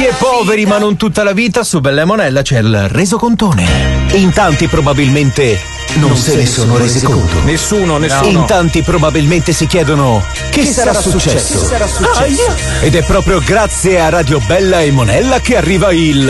Ricchi e poveri, ma non tutta la vita, su Bella e Monella c'è il resocontone. In tanti probabilmente non se ne sono resi conto. Nessuno. In tanti probabilmente si chiedono che sarà successo. Ed è proprio grazie a Radio Bella e Monella che arriva il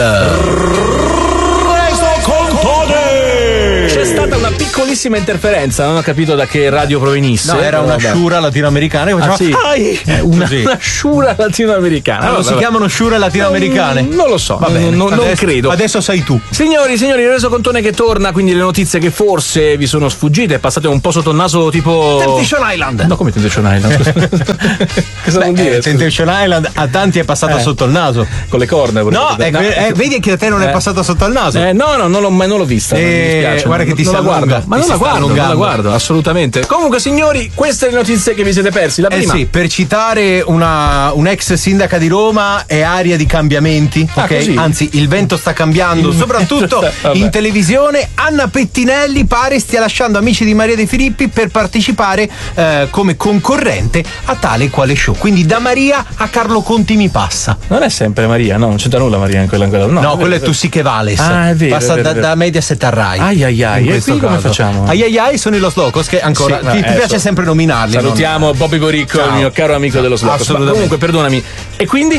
resocontone. C'è stata una piccolissima interferenza, non ho capito da che radio provenisse. No, era una sciura latinoamericana che faceva una sciura latinoamericana. Non si chiamano sciure latinoamericane? Non lo so, non credo. Adesso sei tu. Signori, il resocontone che torna, quindi le notizie che forse vi sono sfuggite, passate un po' sotto il naso, tipo Temptation Island. No, come Temptation Island? Cosa vuol dire? Temptation Island a tanti è passato sotto il naso. Con le corna. No, vedi che a te non è passato sotto il naso. No, non l'ho vista. Mi dispiace. Guarda che ti si allunga. Ma non la guardo, assolutamente. Comunque, signori, queste le notizie che vi siete persi. La prima. Sì, per citare un'ex sindaca di Roma, è aria di cambiamenti. Ok? Anzi, il vento sta cambiando, soprattutto in televisione. Anna Pettinelli pare stia lasciando Amici di Maria De Filippi per partecipare come concorrente a tale quale show. Quindi da Maria a Carlo Conti mi passa. Non è sempre Maria, no? Non c'entra nulla Maria in quella. No, quello è Tu sì che vales. È vero. Passa da Mediaset a Rai. Ai. E quindi come facciamo? Ai sono i Los Locos che ancora ti piace sempre nominarli. Salutiamo Bobby Boricco, il mio caro amico dello Locos. Comunque, perdonami. E quindi?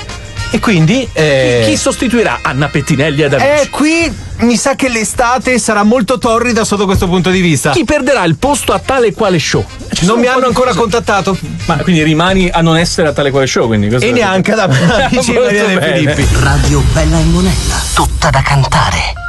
Chi sostituirà Anna Pettinelli ad Amici? Qui mi sa che l'estate sarà molto torrida sotto questo punto di vista. Chi perderà il posto a tale quale show? Non mi hanno ancora contattato. Ma quindi rimani a non essere a tale quale show, quindi e neanche da Amici di Maria De Filippi. Radio Bella e Monella, tutta da cantare.